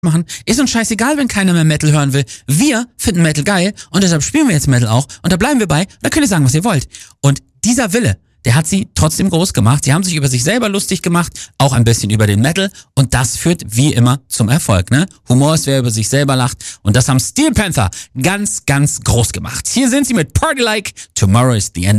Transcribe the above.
machen. Ist uns scheißegal, wenn keiner mehr Metal hören will. Wir finden Metal geil und deshalb spielen wir jetzt Metal auch und da bleiben wir bei. Da könnt ihr sagen, was ihr wollt. Und dieser Wille, der hat sie trotzdem groß gemacht. Sie haben sich über sich selber lustig gemacht, auch ein bisschen über den Metal und das führt wie immer zum Erfolg, ne? Humor ist, wer über sich selber lacht und das haben Steel Panther ganz, ganz groß gemacht. Hier sind sie mit Party Like, Tomorrow is the End.